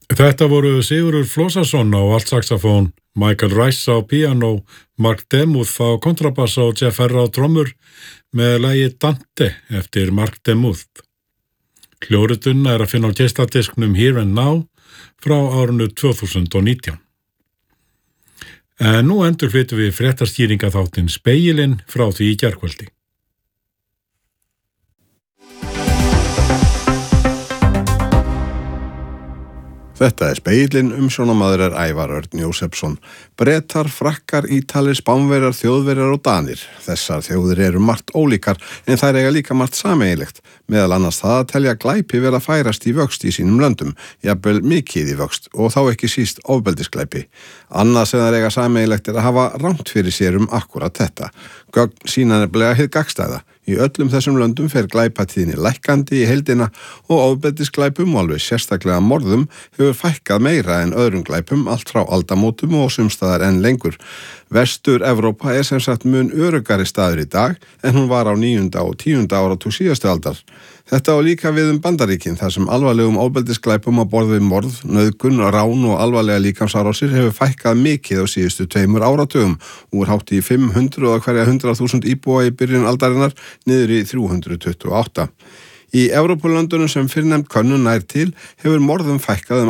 Þetta voru Sigurður Flósason á altsaxofón, Michael Rice á píanó, Mark Demuth á kontrabass og Jeff Herra á trommur með lagið Dante eftir Mark Demuth. Hljóritun að finna á geisladisknum Here and Now frá árinu 2019. En nú endurflytjum við fréttaskýringaþáttinn Spegilinn frá því í gærkvöldi. Þetta Spegillinn, umsjónamaður Ævar Örn Jósefsson. Bretar, Frakkar, Ítalir, Spánverjar, Þjóðverjar og Danir. Þessar þjóðir eru margt ólíkar en þær eiga líka margt sameiginlegt. Meðal annars það að telja glæpi vera að færast í vöxt í sínum löndum, jafnvel mikið í vöxt og þá ekki síst ofbeldisglæpi. Annað sem þær eiga sameiginlegt að hafa rangt fyrir sér akkúrat þetta. Gögn sýna nefnilega hið gagnstæða. Í öllum þessum löndum fer glæpatíðni lækkandi í heildina og ofbeldisglæpum og alveg sérstaklega morðum hefur fækkað meira en öðrum glæpum allt frá aldamótum og sumstaðar enn lengur. Vestur-Evrópa er sem sagt mun öruggari staður í dag en hún var á 9. og 10. áratug síðustu aldar. Þetta á líka við Bandaríkin þar sem alvarlegum ofbeldisglæpum á borð við morð, nauðgun, rán og alvarlega líkamsárásir hefur fækkað mikið á síðustu 2 áratugum úr hátt í 500 á hverja 100.000 íbúa í byrjun aldarinnar niður í 328. Í Evrópulöndunum sem fyrrnefnd könnun nær til hefur morðum fækkað